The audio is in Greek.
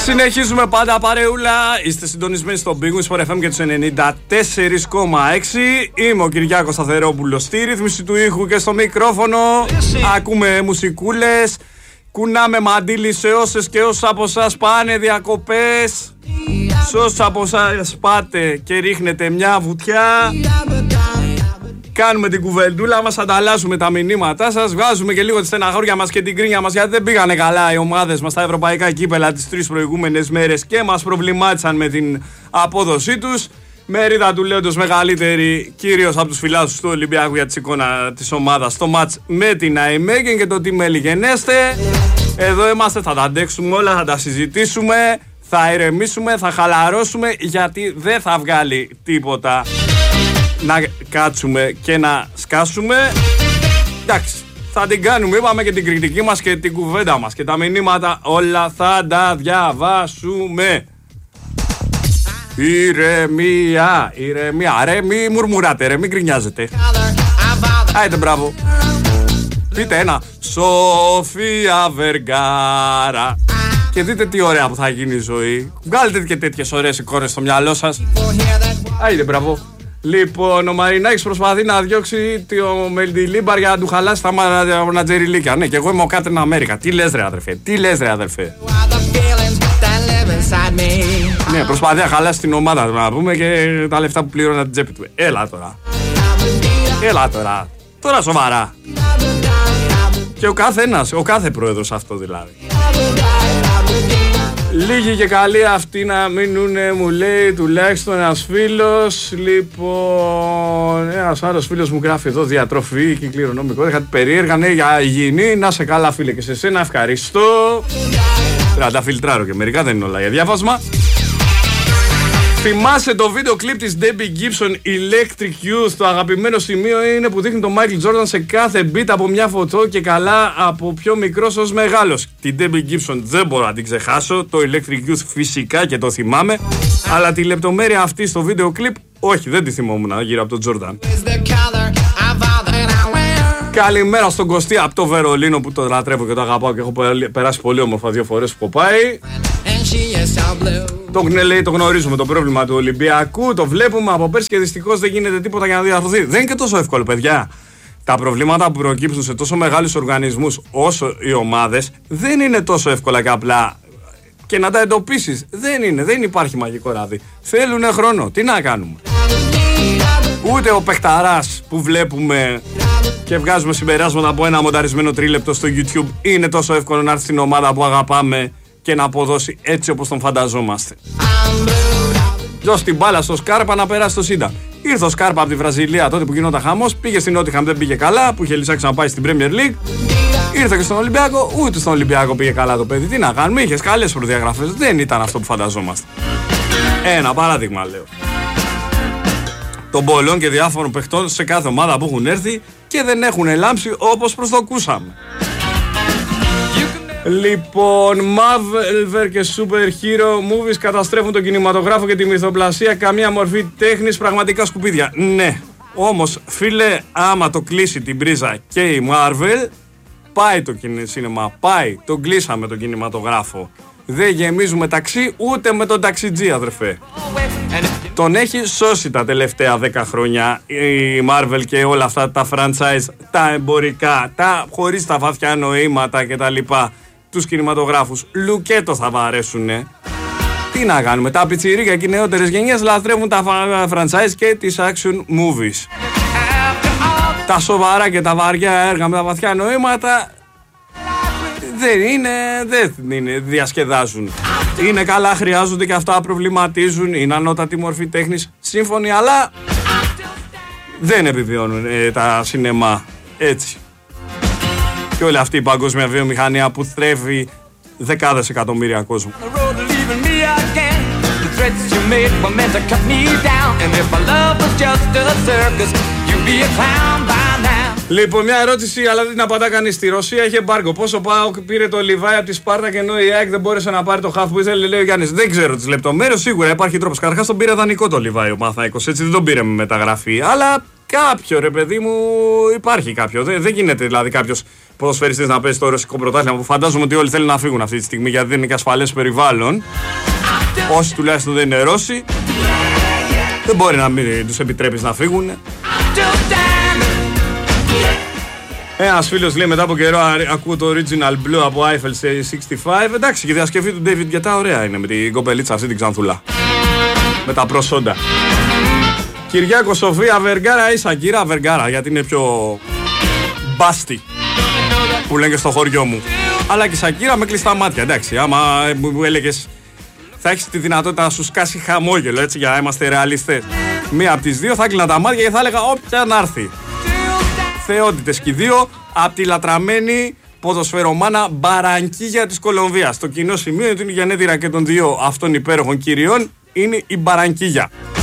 Συνεχίζουμε πάντα παρεούλα. Είστε συντονισμένοι στο Big Wings for FM και τους 94,6. Είμαι ο Κυριάκος Σταθερόπουλος στη ρύθμιση του ήχου και στο μικρόφωνο. Ακούμε μουσικούλες. Κουνάμε μαντίλι σε όσες και όσους από εσάς πάνε διακοπές. Σε όσους από εσάς πάτε και ρίχνετε μια βουτιά. Κάνουμε την κουβεντούλα μας, ανταλλάσσουμε τα μηνύματά σας, βγάζουμε και λίγο τη στεναχώρια μας και την κρίνια μας, γιατί δεν πήγανε καλά οι ομάδες μας στα ευρωπαϊκά κύπελα τις 3 προηγούμενες μέρες και μας προβλημάτισαν με την απόδοσή τους. Μερίδα του λέοντος μεγαλύτερη, κυρίως από τους φιλάθλους του Ολυμπιακού για τη εικόνα της ομάδας στο μάτς με την Nijmegen και το τι μελιγενέστε. Εδώ είμαστε, θα τα αντέξουμε όλα, θα τα συζητήσουμε, θα ηρεμήσουμε, θα χαλαρώσουμε, γιατί δεν θα βγάλει τίποτα να κάτσουμε και να σκάσουμε. Εντάξει, θα την κάνουμε, είπαμε, και την κριτική μας και την κουβέντα μας και τα μηνύματα όλα θα τα διαβάσουμε. Ηρεμία, ηρεμία, ρε μη μουρμουράτε, ρε μη γκρινιάζετε. Άιτε, μπράβο. Πείτε ένα Σοφία Βεργάρα και δείτε τι ωραία που θα γίνει η ζωή. Βγάλετε και τέτοιες ωραίες εικόνες στο μυαλό σας. Άιτε, μπράβο. Λοιπόν, ο Μαρινάκης προσπαθεί να διώξει το Μελντιλίμπαρ για να του χαλάσει τα μανατζεριλίκια. Ναι, και εγώ είμαι ο Κάτριν Αμέρικα. Τι λες, ρε αδερφέ, τι λες, ρε αδερφέ. Ναι, προσπαθεί να χαλάσει την ομάδα του, να πούμε, και τα λεφτά που πληρώνει από την τσέπη του. Έλα τώρα. Έλα τώρα. Τώρα σοβαρά. Και ο καθένας, ο κάθε πρόεδρος αυτό δηλαδή. Λίγοι και καλοί αυτοί να μείνουνε, μου λέει τουλάχιστον ένας φίλος. Λοιπόν, ένας άλλος φίλος μου γράφει εδώ διατροφή και κληρονομικό. Είχατε περίεργα, ναι, για υγιεινή. Να σε καλά, φίλε, και σε σένα ευχαριστώ. Πρέπει να τα φιλτράρω και μερικά, δεν είναι όλα για διάβασμα. Θυμάσαι το βίντεο κλιπ της Debbie Gibson Electric Youth? Το αγαπημένο σημείο είναι που δείχνει τον Michael Jordan σε κάθε beat από μια φωτό και καλά από πιο μικρός ως μεγάλος. Την Debbie Gibson δεν μπορώ να την ξεχάσω, το Electric Youth φυσικά και το θυμάμαι, αλλά τη λεπτομέρεια αυτή στο βίντεο κλιπ όχι, δεν τη θυμόμουν γύρω από τον Jordan. Καλημέρα στον Κωστή από το Βερολίνο που το λατρεύω και το αγαπάω και έχω περάσει πολύ όμορφα 2 φορές που έχω πάει. Το γνωρίζουμε το πρόβλημα του Ολυμπιακού, το βλέπουμε από πέρσι και δυστυχώς δεν γίνεται τίποτα για να διαρθρωθεί. Δεν είναι και τόσο εύκολο, παιδιά. Τα προβλήματα που προκύπτουν σε τόσο μεγάλους οργανισμούς όσο οι ομάδες δεν είναι τόσο εύκολα και απλά και να τα εντοπίσεις. Δεν υπάρχει μαγικό ράδι. Θέλουνε χρόνο. Τι να κάνουμε. Ούτε ο παιχταράς που βλέπουμε και βγάζουμε συμπεράσματα από ένα μονταρισμένο τρίλεπτο στο YouTube είναι τόσο εύκολο να έρθει στην ομάδα που αγαπάμε και να αποδώσει έτσι όπως τον φανταζόμαστε. Δώσει την μπάλα στο Σκάρπα να περάσει το Σίντα. Ήρθε ο Σκάρπα από τη Βραζιλία τότε που γινόταν χαμός, πήγε στην Νότιχαμ, δεν πήγε καλά, που είχε λυσάξει να πάει στην Premier League. Ήρθε και στον Ολυμπιακό, ούτε στον Ολυμπιακό πήγε καλά το παιδί. Τι να κάνουμε, είχε καλές προδιαγραφές, δεν ήταν αυτό που φανταζόμαστε. Ένα παράδειγμα λέω. Των πολλών και διάφορων παιχτών σε κάθε ομάδα που έχουν έρθει και δεν έχουν λάμψει όπως προσδοκούσαμε. Λοιπόν, Marvel και Super Hero Movies καταστρέφουν τον κινηματογράφο και τη μυθοπλασία. Καμία μορφή τέχνης, πραγματικά σκουπίδια. Ναι, όμως φίλε, άμα το κλείσει την πρίζα και η Marvel, πάει το σινεμά, πάει, τον κλείσαμε τον κινηματογράφο. Δεν γεμίζουμε ταξί ούτε με τον ταξιτζή, αδερφέ. Τον έχει σώσει τα τελευταία 10 χρόνια η Marvel και όλα αυτά τα franchise, τα εμπορικά, τα χωρίς τα βαθιά νοήματα κτλ. Τους κινηματογράφους. Λουκέτο θα βαρέσουνε. Τι να κάνουμε, τα πιτσιρίκια και οι νεότερες γενιές λατρεύουν τα franchise και τις action movies. Τα σοβαρά και τα βαριά έργα με τα βαθιά νοήματα δεν είναι, διασκεδάζουν. Είναι καλά, χρειάζονται και αυτά, προβληματίζουν, είναι ανώτατη μορφή τέχνης, σύμφωνοι, αλλά δεν επιβιώνουν τα σινεμά έτσι. Και όλη αυτή η παγκόσμια βιομηχανία που θρέφει δεκάδες εκατομμύρια κόσμου. Λοιπόν, μια ερώτηση, αλλά δεν την απαντά κανείς. Στη Ρωσία έχει εμπάργκο. Πόσο ΠΑΟΚ πήρε το Λιβάη από τη Σπάρτα και ενώ η ΑΕΚ δεν μπόρεσε να πάρει το χαφ που ήθελε, λέει ο Γιάννης. Δεν ξέρω τις λεπτομέρειες, σίγουρα υπάρχει τρόπος. Καταρχάς τον πήρε δανεικό το Λιβάη ο Παναθηναϊκός, έτσι δεν τον πήρε με μεταγραφή. Αλλά κάποιο, ρε παιδί μου, υπάρχει κάποιο. Δεν γίνεται δηλαδή κάποιος ποδοσφαιριστής να παίζει στο ρωσικό πρωτάθλημα, που φαντάζομαι ότι όλοι θέλουν να φύγουν αυτή τη στιγμή γιατί δεν είναι και ασφαλές περιβάλλον. Όσοι τουλάχιστον δεν είναι Ρώσοι, δεν μπορεί να μην τους επιτρέπεις να φύγουν. Ένας φίλος λέει μετά από καιρό ακούω το Original Blue από Eiffel 65. Εντάξει, και η διασκευή του David Guetta ωραία είναι με την κοπελίτσα αυτή την Ξανθούλα. Με τα προσόντα. Κυριάκο Σοφία Βεργάρα ή Σακύρα Βεργάρα, γιατί είναι πιο μπάστη που λένε και στο χωριό μου. Αλλά και η Σακύρα με κλειστά μάτια. Εντάξει, άμα μου έλεγες θα έχεις τη δυνατότητα να σου σκάσει χαμόγελο, έτσι, για να είμαστε ρεαλιστές. Μία από τις δύο θα έκλεινα τα μάτια και θα έλεγα όποια να έρθει. Θεότητες και οι δύο από τη λατραμένη ποδοσφαιρομάνα Μπαρανκίγια της Κολομβίας. Το κοινό σημείο είναι ότι η γενέτειρα και των δύο αυτών υπέροχων κυριών είναι η Μπαρανκίγια.